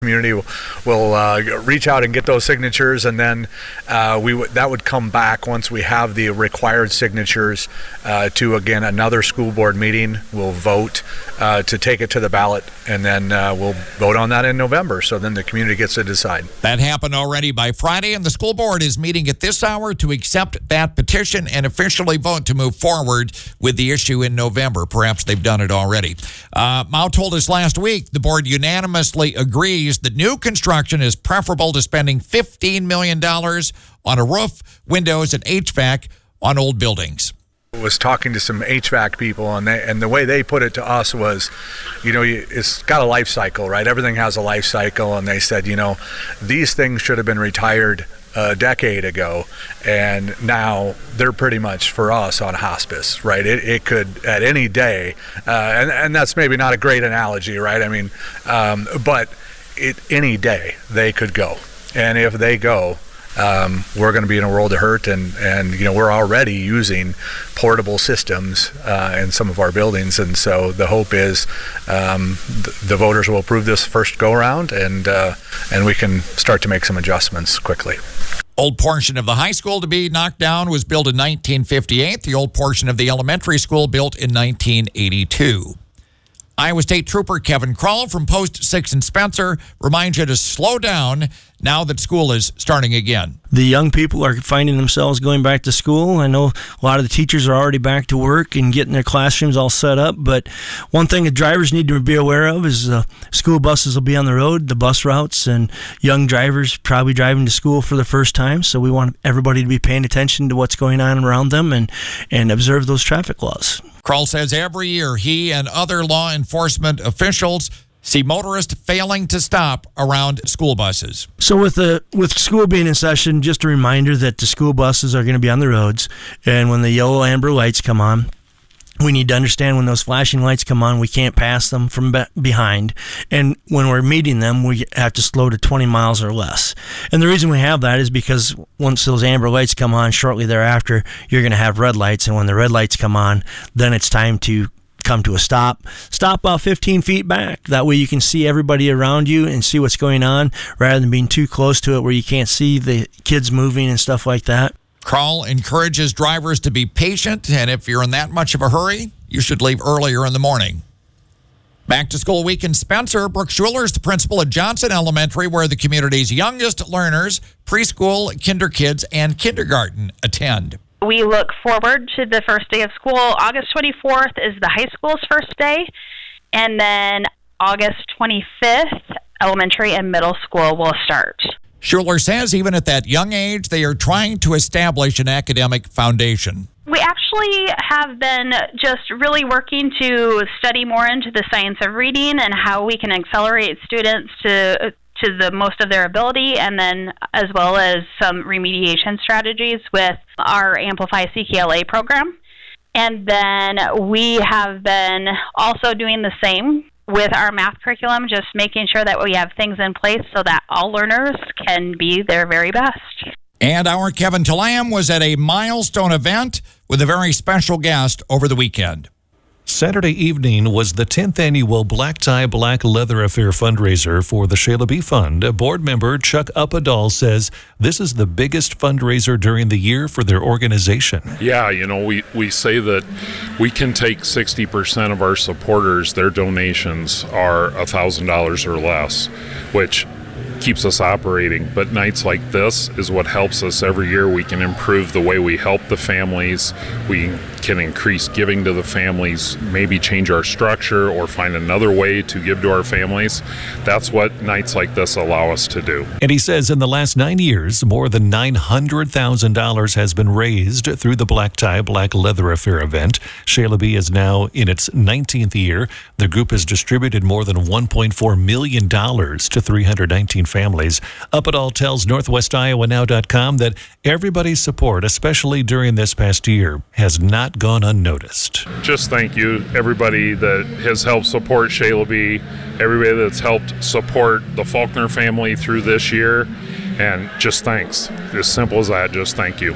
community will reach out and get those signatures, and then that would come back once we have the required signatures to, again, another school board meeting. We'll vote to take it to the ballot, and then we'll vote on that in November, so then the community gets to decide. That happened already by Friday, and the school board is meeting at this hour to accept that petition and officially vote to move forward with the issue in November. Perhaps they've done it already. Mao told us last week the board unanimously agrees that new construction is preferable to spending $15 million on a roof, windows, and HVAC on old buildings. I was talking to some HVAC people, and the way they put it to us was, it's got a life cycle, right? Everything has a life cycle, and they said, these things should have been retired a decade ago, and now they're pretty much for us on hospice, right? It could at any day, and that's maybe not a great analogy, right? I mean, but any day they could go, and if they go, we're going to be in a world of hurt, and we're already using portable systems in some of our buildings, and so the hope is the voters will approve this first go around, and we can start to make some adjustments quickly. Old portion of the high school to be knocked down was built in 1958. The old portion of the elementary school built in 1982. Iowa State Trooper Kevin Krull from Post 6 in Spencer reminds you to slow down now that school is starting again. The young people are finding themselves going back to school. I know a lot of the teachers are already back to work and getting their classrooms all set up, but one thing the drivers need to be aware of is school buses will be on the road, the bus routes, and young drivers probably driving to school for the first time, so we want everybody to be paying attention to what's going on around them and observe those traffic laws. Krull says every year he and other law enforcement officials see motorists failing to stop around school buses. So with school being in session, just a reminder that the school buses are going to be on the roads, and when the yellow amber lights come on, we need to understand when those flashing lights come on, we can't pass them from behind. And when we're meeting them, we have to slow to 20 miles or less. And the reason we have that is because once those amber lights come on, shortly thereafter, you're going to have red lights. And when the red lights come on, then it's time to come to a stop. Stop about 15 feet back. That way you can see everybody around you and see what's going on rather than being too close to it where you can't see the kids moving and stuff like that. Krull encourages drivers to be patient, and if you're in that much of a hurry, you should leave earlier in the morning. Back to school week in Spencer. Brooke Schuler is the principal at Johnson Elementary, where the community's youngest learners, preschool, kinder kids, and kindergarten attend. We look forward to the first day of school. August 24th is the high school's first day, and then August 25th, elementary and middle school will start. Schuler says even at that young age, they are trying to establish an academic foundation. We actually have been just really working to study more into the science of reading and how we can accelerate students to the most of their ability, and then as well as some remediation strategies with our Amplify CKLA program. And then we have been also doing the same with our math curriculum, just making sure that we have things in place so that all learners can be their very best. And our Kevin Talam was at a milestone event with a very special guest over the weekend. Saturday evening was the 10th annual Black Tie Black Leather Affair fundraiser for the Shayla B. Fund. Board member Chuck Uppadall says this is the biggest fundraiser during the year for their organization. Yeah, we say that we can take 60% of our supporters, their donations are $1,000 or less, which keeps us operating. But nights like this is what helps us every year. We can improve the way we help the families. We can increase giving to the families, maybe change our structure or find another way to give to our families. That's what nights like this allow us to do. And he says in the last 9 years, more than $900,000 has been raised through the Black Tie Black Leather Affair event. Shayla B is now in its 19th year. The group has distributed more than $1.4 million to 319 families. Uppadall tells NorthwestIowaNow.com that everybody's support, especially during this past year, has not gone unnoticed. Just thank you, everybody that has helped support Shayla B, everybody that's helped support the Faulkner family through this year, and just thanks. As simple as that, just thank you.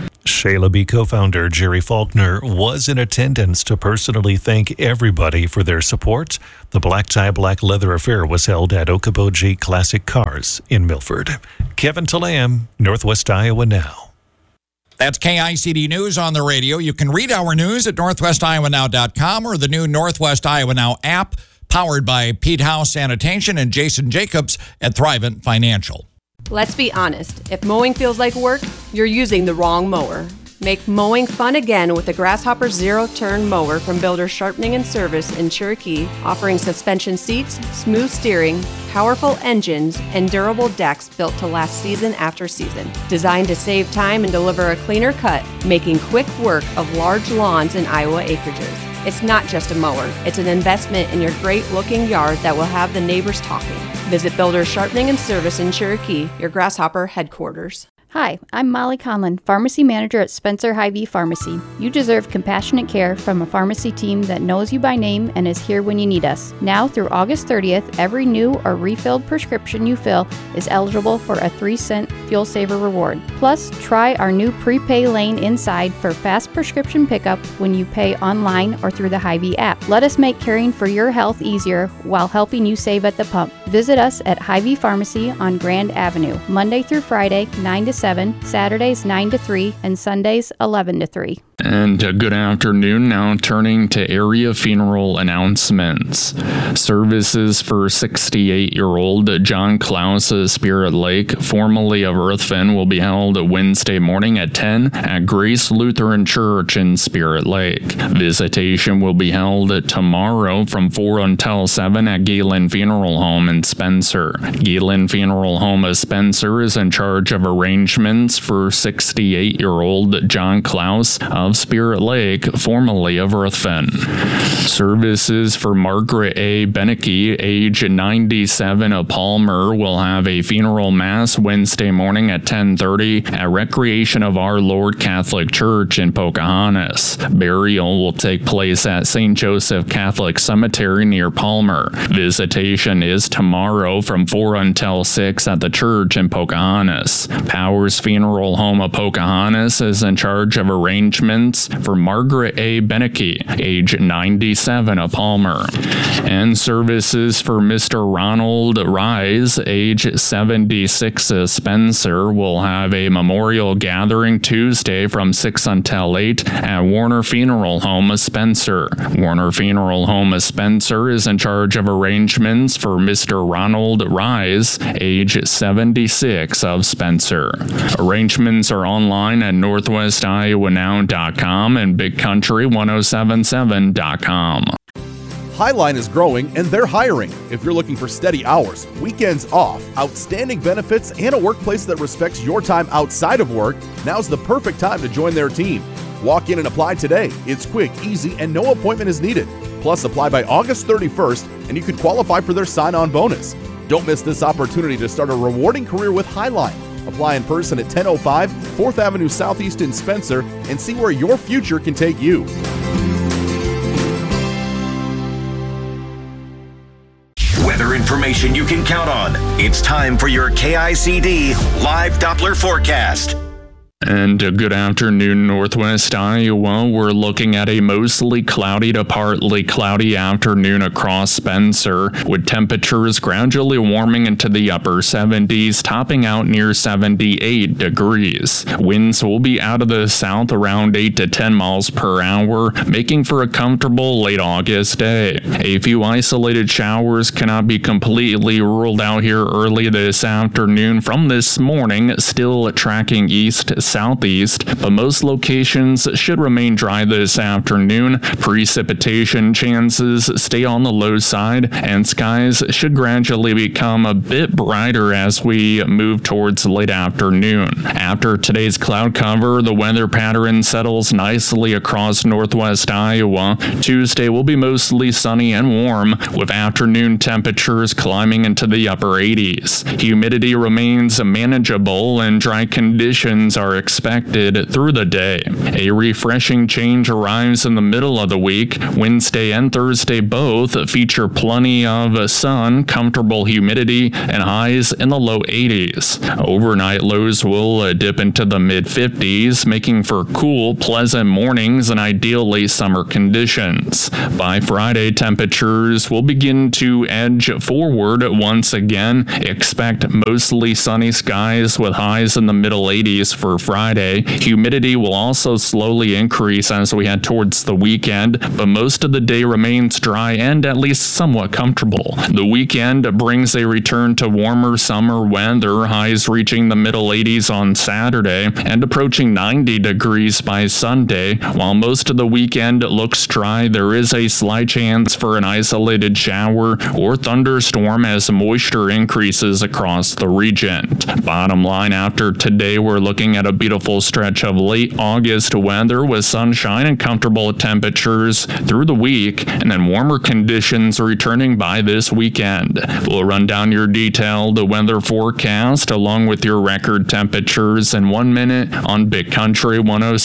Shayla B. co-founder Jerry Faulkner was in attendance to personally thank everybody for their support. The Black Tie Black Leather Affair was held at Okoboji Classic Cars in Milford. Kevin Talam, Northwest Iowa Now. That's KICD News on the radio. You can read our news at northwestiowanow.com or the new Northwest Iowa Now app, powered by Pete House Sanitation and Jason Jacobs at Thrivent Financial. Let's be honest. If mowing feels like work, you're using the wrong mower. Make mowing fun again with the Grasshopper Zero-Turn Mower from Builder Sharpening and Service in Cherokee, offering suspension seats, smooth steering, powerful engines, and durable decks built to last season after season. Designed to save time and deliver a cleaner cut, making quick work of large lawns and Iowa acreages. It's not just a mower, it's an investment in your great-looking yard that will have the neighbors talking. Visit Builder Sharpening and Service in Cherokee, your Grasshopper headquarters. Hi, I'm Molly Conlon, Pharmacy Manager at Spencer Hy-Vee Pharmacy. You deserve compassionate care from a pharmacy team that knows you by name and is here when you need us. Now through August 30th, every new or refilled prescription you fill is eligible for a 3-cent Fuel Saver reward. Plus, try our new prepay lane inside for fast prescription pickup when you pay online or through the Hy-Vee app. Let us make caring for your health easier while helping you save at the pump. Visit us at Hy-Vee Pharmacy on Grand Avenue, Monday through Friday, 9 to 7, Saturdays 9 to 3, and Sundays 11 to 3. And good afternoon. Now turning to area funeral announcements. Services for 68-year-old John Klaus of Spirit Lake, formerly of Earthfin, will be held Wednesday morning at 10 at Grace Lutheran Church in Spirit Lake. Visitation will be held tomorrow from 4 until 7 at Galen Funeral Home in Spencer. Galen Funeral Home of Spencer is in charge of arrangements for 68-year-old John Klaus of Spirit Lake, formerly of Earthfin. Services for Margaret A. Beneke, age 97, of Palmer, will have a funeral mass Wednesday morning at 10:30 at Recreation of Our Lord Catholic Church in Pocahontas. Burial will take place at St. Joseph Catholic Cemetery near Palmer. Visitation is tomorrow from 4 until 6 at the church in Pocahontas. Powers Funeral Home of Pocahontas is in charge of arrangements for Margaret A. Beneke, age 97, of Palmer. And services for Mr. Ronald Rise, age 76, of Spencer, will have a memorial gathering Tuesday from 6 until 8 at Warner Funeral Home of Spencer. Warner Funeral Home of Spencer is in charge of arrangements for Mr. Ronald Rise, age 76, of Spencer. Arrangements are online at northwestiowanow.com and bigcountry1077.com. Highline is growing and they're hiring. If you're looking for steady hours, weekends off, outstanding benefits, and a workplace that respects your time outside of work, now's the perfect time to join their team. Walk in and apply today. It's quick, easy, and no appointment is needed. Plus, apply by August 31st and you could qualify for their sign-on bonus. Don't miss this opportunity to start a rewarding career with Highline. Apply in person at 1005 4th Avenue Southeast in Spencer and see where your future can take you. Weather information you can count on. It's time for your KICD Live Doppler Forecast. And good afternoon, Northwest Iowa. We're looking at a mostly cloudy to partly cloudy afternoon across Spencer, with temperatures gradually warming into the upper 70s, topping out near 78 degrees. Winds will be out of the south around 8 to 10 miles per hour, making for a comfortable late August day. A few isolated showers cannot be completely ruled out here early this afternoon from this morning, still tracking east-southeast, but most locations should remain dry this afternoon. Precipitation chances stay on the low side, and skies should gradually become a bit brighter as we move towards late afternoon. After today's cloud cover, the weather pattern settles nicely across northwest Iowa. Tuesday will be mostly sunny and warm, with afternoon temperatures climbing into the upper 80s. Humidity remains manageable, and dry conditions are expected through the day. A refreshing change arrives in the middle of the week. Wednesday and Thursday both feature plenty of sun, comfortable humidity, and highs in the low 80s. Overnight lows will dip into the mid-50s, making for cool, pleasant mornings and ideally summer conditions. By Friday, temperatures will begin to edge forward once again. Expect mostly sunny skies with highs in the middle 80s for Friday. Humidity will also slowly increase as we head towards the weekend, but most of the day remains dry and at least somewhat comfortable. The weekend brings a return to warmer summer weather, highs reaching the middle 80s on Saturday and approaching 90 degrees by Sunday. While most of the weekend looks dry, there is a slight chance for an isolated shower or thunderstorm as moisture increases across the region. Bottom line, after today, we're looking at a beautiful stretch of late August weather with sunshine and comfortable temperatures through the week, and then warmer conditions returning by this weekend. We'll run down your detailed weather forecast along with your record temperatures in 1 minute on Big Country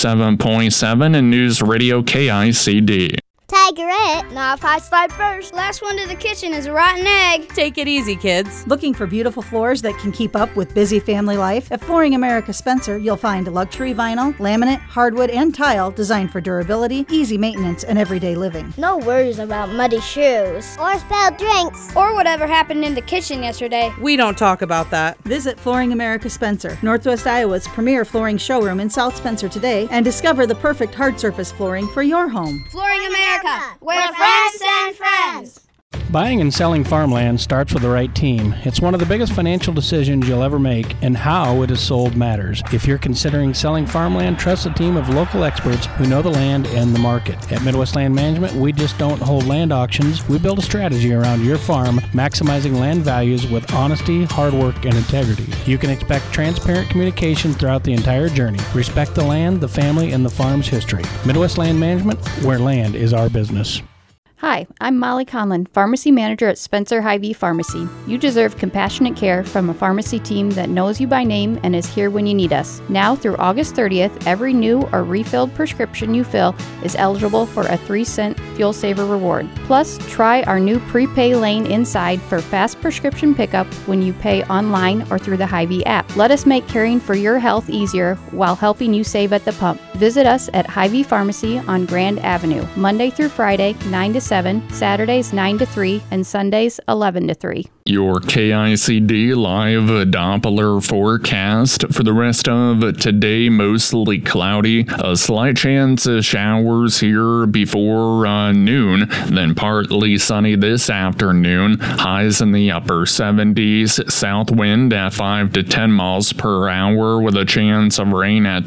107.7 and News Radio KICD. Tigerette, not if I slide first. Last one to the kitchen is a rotten egg. Take it easy, kids. Looking for beautiful floors that can keep up with busy family life? At Flooring America Spencer, you'll find luxury vinyl, laminate, hardwood, and tile designed for durability, easy maintenance, and everyday living. No worries about muddy shoes. Or spilled drinks. Or whatever happened in the kitchen yesterday. We don't talk about that. Visit Flooring America Spencer, Northwest Iowa's premier flooring showroom in South Spencer today, and discover the perfect hard surface flooring for your home. Flooring America, where friends send friends. Buying and selling farmland starts with the right team. It's one of the biggest financial decisions you'll ever make, and how it is sold matters. If you're considering selling farmland, trust a team of local experts who know the land and the market. At Midwest Land Management, we just don't hold land auctions. We build a strategy around your farm, maximizing land values with honesty, hard work, and integrity. You can expect transparent communication throughout the entire journey. Respect the land, the family, and the farm's history. Midwest Land Management, where land is our business. Hi, I'm Molly Conlon, Pharmacy Manager at Spencer Hy-Vee Pharmacy. You deserve compassionate care from a pharmacy team that knows you by name and is here when you need us. Now through August 30th, every new or refilled prescription you fill is eligible for a 3-cent Fuel Saver reward. Plus, try our new prepay lane inside for fast prescription pickup when you pay online or through the Hy-Vee app. Let us make caring for your health easier while helping you save at the pump. Visit us at Hy-Vee Pharmacy on Grand Avenue, Monday through Friday, 9 to 7, Saturdays 9 to 3, and Sundays 11 to 3. Your KICD live Doppler forecast for the rest of today, mostly cloudy. A slight chance of showers here before noon, then partly sunny this afternoon. Highs in the upper 70s, south wind at 5 to 10 miles per hour with a chance of rain at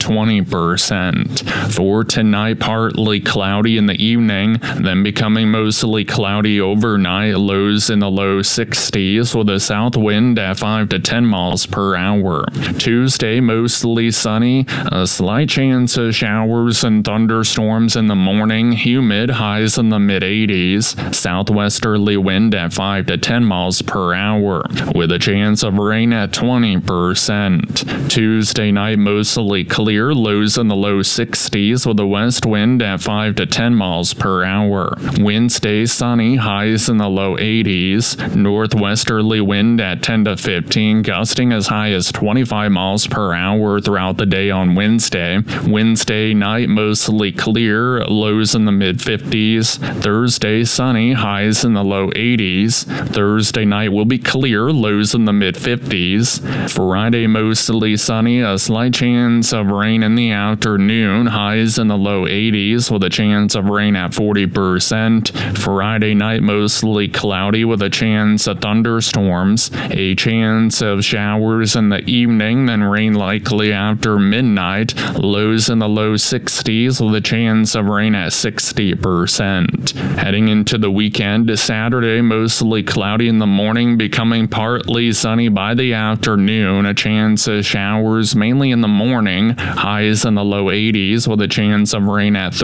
20%. For tonight, partly cloudy in the evening, then becoming mostly cloudy overnight, lows in the low 60s with a south wind at 5 to 10 miles per hour. Tuesday, mostly sunny, a slight chance of showers and thunderstorms in the morning, humid, highs in the mid-80s, southwesterly wind at 5 to 10 miles per hour, with a chance of rain at 20%. Tuesday night, mostly clear, lows in the low 60s with a west wind at 5 to 10 miles per hour. Wednesday, sunny, highs in the low 80s, northwesterly wind at 10 to 15, gusting as high as 25 miles per hour throughout the day on Wednesday. Wednesday night, mostly clear, lows in the mid-50s. Thursday, sunny, highs in the low 80s. Thursday night will be clear, lows in the mid-50s. Friday, mostly sunny, a slight chance of rain in the afternoon, highs in the low 80s with a chance of rain at 40%. Friday night, mostly cloudy with a chance of thunderstorms, a chance of showers in the evening, then rain likely after midnight, lows in the low 60s with a chance of rain at 60%. Heading into the weekend, Saturday, mostly cloudy in the morning, becoming partly sunny by the afternoon, a chance of showers mainly in the morning, highs in the low 80s with a chance of rain at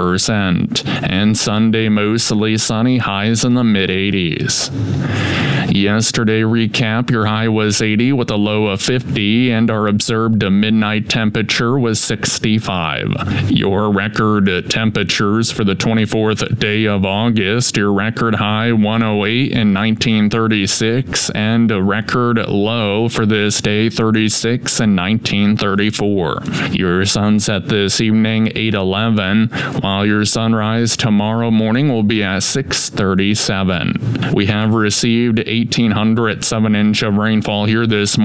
30%. And Sunday, mostly sunny, highs in the mid-80s. Yesterday recap, your high was 80 with a low of 50, and our observed midnight temperature was 65. Your record temperatures for the 24th day of August, your record high 108 in 1936, and a record low for this day 36 in 1934. Your sunset this evening 8:11, while your sunrise tomorrow morning will be at 6:37. We have received 1,807 inch of rainfall here this morning.